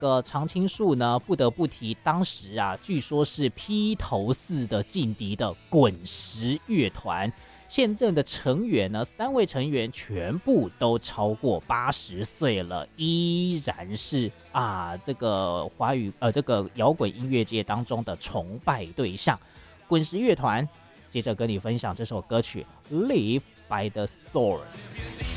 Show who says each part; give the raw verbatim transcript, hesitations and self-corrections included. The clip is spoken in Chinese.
Speaker 1: 个常青树呢，不得不提当时啊，据说是披头四的劲敌的滚石乐团。现任的成员呢，三位成员全部都超过八十岁了，依然是啊这个华语呃这个摇滚音乐界当中的崇拜对象。滚石乐团接着跟你分享这首歌曲《Live by the Sword》。